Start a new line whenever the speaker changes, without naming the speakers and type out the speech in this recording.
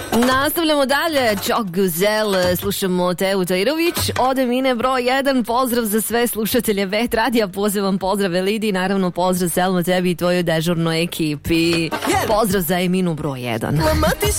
Nastavljamo dalje. Čok Guzel, slušamo Teu Tajrović. Od Emine broj 1. Pozdrav za sve slušatelje Vet Radija. Pozivam pozdrav Elidi. Naravno pozdrav Selma tebi i tvojoj dežurnoj ekipi. Pozdrav za Eminu broj 1.